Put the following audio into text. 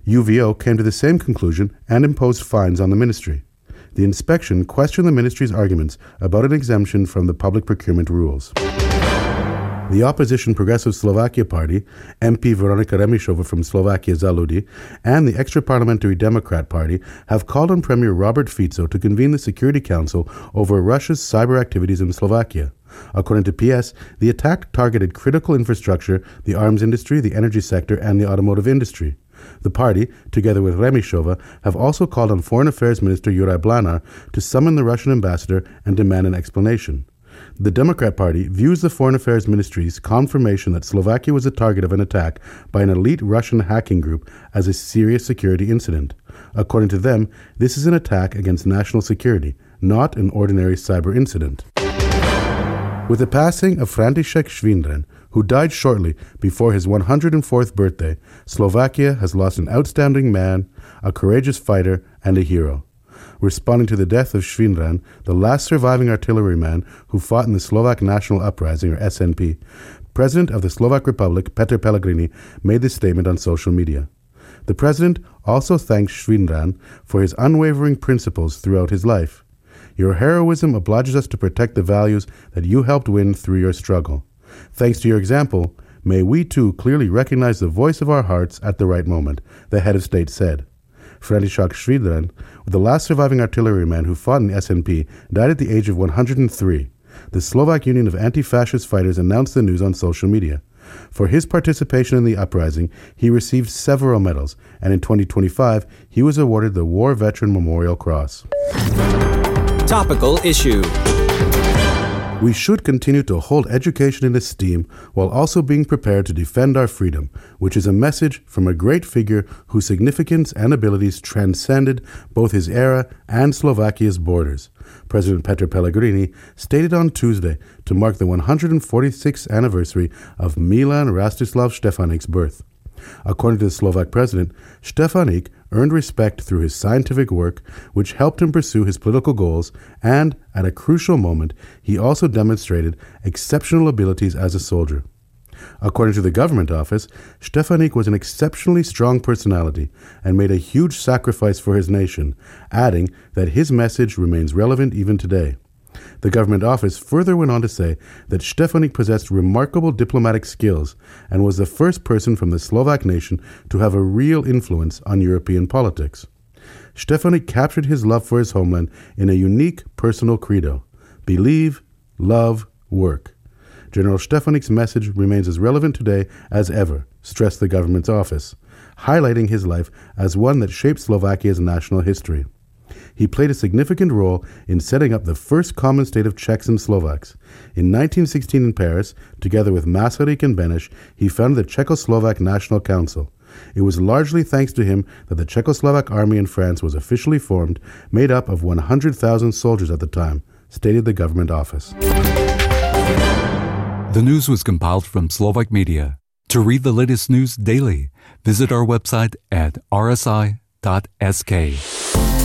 UVO came to the same conclusion and imposed fines on the ministry. The inspection questioned the ministry's arguments about an exemption from the public procurement rules. The opposition Progressive Slovakia Party, MP Veronika Remišová from Slovakia za ľudí, and the extra-parliamentary Democrat Party have called on Premier Robert Fico to convene the Security Council over Russia's cyber activities in Slovakia. According to PS, the attack targeted critical infrastructure, the arms industry, the energy sector, and the automotive industry. The party, together with Remišová, have also called on Foreign Affairs Minister Juraj Blánar to summon the Russian ambassador and demand an explanation. The Democrat Party views the Foreign Affairs Ministry's confirmation that Slovakia was the target of an attack by an elite Russian hacking group as a serious security incident. According to them, this is an attack against national security, not an ordinary cyber incident. With the passing of František Švindren, who died shortly before his 104th birthday, Slovakia has lost an outstanding man, a courageous fighter, and a hero. Responding to the death of Švindren, the last surviving artilleryman who fought in the Slovak National Uprising, or SNP, President of the Slovak Republic, Peter Pellegrini, made this statement on social media. The president also thanked Švindren for his unwavering principles throughout his life. Your heroism obliges us to protect the values that you helped win through your struggle. Thanks to your example, may we too clearly recognize the voice of our hearts at the right moment, the head of state said. František Švindren, the last surviving artilleryman who fought in the SNP, died at the age of 103. The Slovak Union of Anti-Fascist Fighters announced the news on social media. For his participation in the uprising, he received several medals, and in 2025, he was awarded the War Veteran Memorial Cross. Topical issue. We should continue to hold education in esteem while also being prepared to defend our freedom, which is a message from a great figure whose significance and abilities transcended both his era and Slovakia's borders. President Peter Pellegrini stated on Tuesday to mark the 146th anniversary of Milan Rastislav Štefanik's birth. According to the Slovak president, Štefanik earned respect through his scientific work, which helped him pursue his political goals, and, at a crucial moment, he also demonstrated exceptional abilities as a soldier. According to the government office, Štefanik was an exceptionally strong personality and made a huge sacrifice for his nation, adding that his message remains relevant even today. The government office further went on to say that Štefanik possessed remarkable diplomatic skills and was the first person from the Slovak nation to have a real influence on European politics. Štefanik captured his love for his homeland in a unique personal credo: believe, love, work. General Štefanik's message remains as relevant today as ever, stressed the government's office, highlighting his life as one that shaped Slovakia's national history. He played a significant role in setting up the first common state of Czechs and Slovaks. In 1916 in Paris, together with Masaryk and Beneš, he founded the Czechoslovak National Council. It was largely thanks to him that the Czechoslovak army in France was officially formed, made up of 100,000 soldiers at the time, stated the government office. The news was compiled from Slovak Media. To read the latest news daily, visit our website at rsi.sk.